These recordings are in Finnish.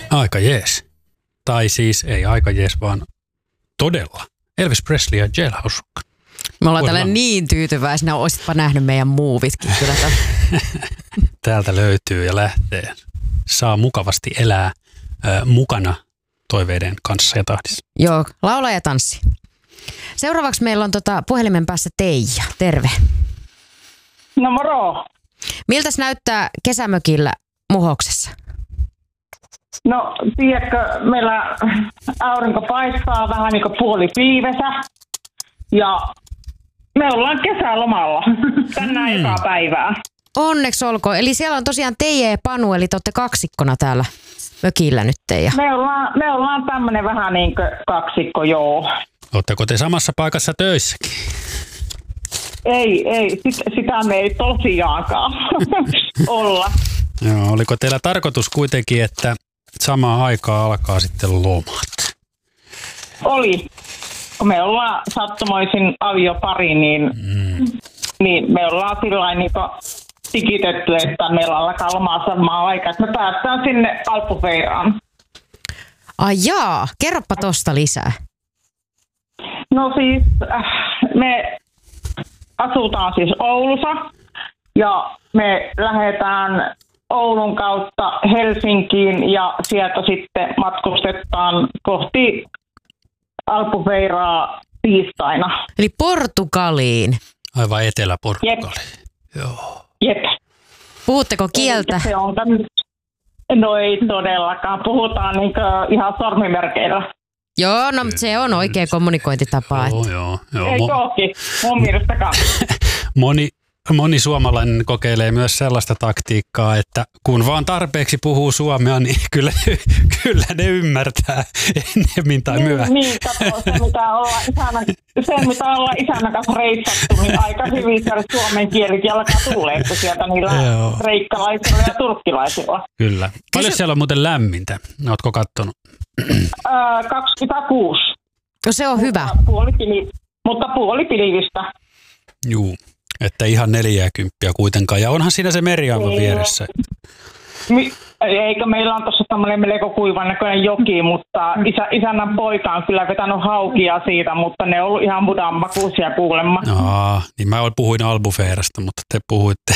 Aika jees. Tai siis ei aika jees, vaan todella. Elvis Presley ja Jailhouse Rock. Me ollaan tällä niin tyytyväisinä, olisitpa nähnyt meidän muuvitkin kyllä. Täältä löytyy ja lähtee. Saa mukavasti elää mukana toiveiden kanssa ja tahdissa. Joo, laula ja tanssi. Seuraavaksi meillä on puhelimen päässä Teija. Terve. No moro. Miltäs näyttää kesämökillä Muhoksessa? No, tiedätkö, meillä aurinko paistaa vähän niin kuin puolipilvessä ja me ollaan kesälomalla tänään ekaa päivää. Onneksi olkoon. Eli siellä on tosiaan Teija ja Panu, eli te olette kaksikkona täällä mökillä nyt, Teija. Me ollaan tämmönen vähän niin kuin kaksikko, joo. Oletteko te samassa paikassa töissäkin? Ei, sitä me ei tosiaankaan olla. Joo, oliko teillä tarkoitus kuitenkin, että samaan aikaan alkaa sitten lomat? Oli. Kun me ollaan sattumoisin aviopari, niin me ollaan sillain niin tikitetty, että meillä alkaa lomaa samaan aikaan, että me päästään sinne Albufeiraan. Ai jaa, kerropa tosta lisää. No siis, me asutaan siis Oulussa ja me lähdetään Oulun kautta Helsinkiin ja sieltä sitten matkustetaan kohti Albufeiraa tiistaina. Eli Portugaliin. Aivan Etelä-Portugali. Joo. Jep. Puhutteko kieltä? Se on no ei todellakaan. Puhutaan ihan sormimerkeillä. Joo, no se on oikea kommunikointitapa. Joo. Ei toki, mun mielestäkään. Moni suomalainen kokeilee myös sellaista taktiikkaa, että kun vaan tarpeeksi puhuu suomea, niin kyllä ne ymmärtää ennemmin tai myöhemmin. Niin, kato, se mitä ollaan isänä kanssa reissattu, niin aika hyvin siellä suomen kielikin alkaa tulee, että sieltä niillä kreikkalaisilla ja turkkilaisilla. Kyllä. Paljon siellä on muuten lämmintä? Ootko kattonut? 26. No se on hyvä. Mutta puolipilvistä. Juu. Että ihan 40 kuitenkaan. Ja onhan siinä se meri aivan vieressä. Eikö meillä on tuossa tämmöinen melko kuivan näköinen joki, mutta isännän poika on kyllä vetänyt haukia siitä, mutta ne on ollut ihan mudan makuisia kuulemma. Niin mä puhuin Albufeirasta, mutta te puhuitte.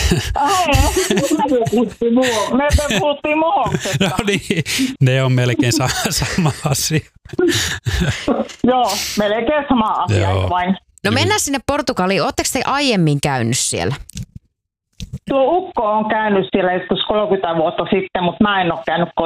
Me puhuttiin Muhoksesta. No niin, ne on melkein sama asia. Joo, melkein sama asia vain. No mennään sinne Portugaliin. Oletteko te aiemmin käynyt siellä? Tuo ukko on käynyt siellä joskus 30 vuotta sitten, mutta mä en ole käynyt